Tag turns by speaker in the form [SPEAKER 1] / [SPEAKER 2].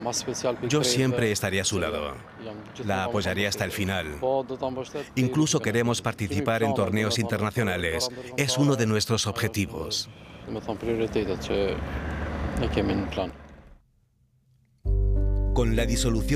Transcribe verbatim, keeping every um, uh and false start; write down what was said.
[SPEAKER 1] Yo siempre estaré a su lado. La apoyaré hasta el final. Incluso queremos participar en torneos internacionales. Es uno de nuestros objetivos. Con la disolución